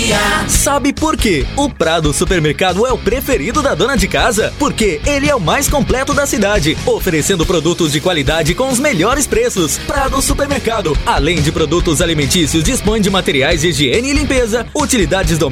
Sabe por quê? O Prado Supermercado é o preferido da dona de casa, porque ele é o mais completo da cidade, oferecendo produtos de qualidade com os melhores preços. Prado Supermercado, além de produtos alimentícios, dispõe de materiais de higiene e limpeza, utilidades domésticas